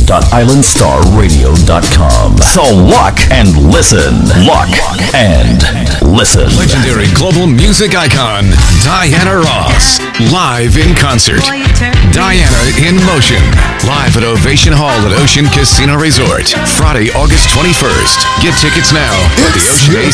www.islandstarradio.com. So lock and listen. Lock and listen. Legendary global music icon, Diana Ross. Live in concert. Diana in Motion. Live at Ovation Hall at Ocean Casino Resort. Friday, August 21st. Get tickets now at